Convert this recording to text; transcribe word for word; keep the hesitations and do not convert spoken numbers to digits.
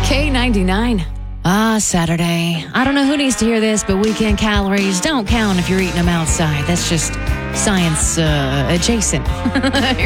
K ninety-nine. Ah, Saturday. I don't know who needs to hear this, but weekend calories don't count if you're eating them outside. That's just science uh, adjacent.